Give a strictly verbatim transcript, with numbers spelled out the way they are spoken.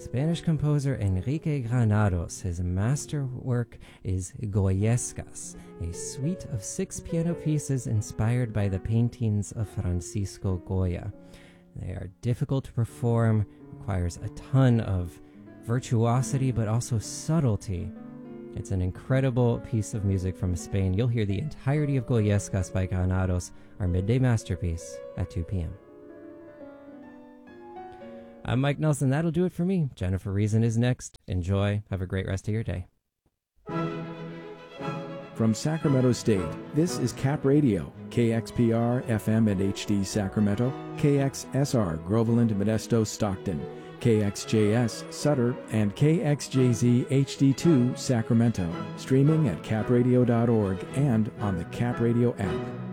Spanish composer Enrique Granados. His masterwork is Goyescas, a suite of six piano pieces inspired by the paintings of Francisco Goya. They are difficult to perform, requires a ton of virtuosity, but also subtlety. It's an incredible piece of music from Spain. You'll hear the entirety of Goyescas by Granados, our midday masterpiece, at two p.m. I'm Mike Nelson. That'll do it for me. Jennifer Reason is next. Enjoy. Have a great rest of your day. From Sacramento State, this is Cap Radio, K X P R, F M and H D Sacramento, K X S R, Groveland, Modesto, Stockton, K X J S, Sutter, and K X J Z H D two, Sacramento. Streaming at cap radio dot org and on the Cap Radio app.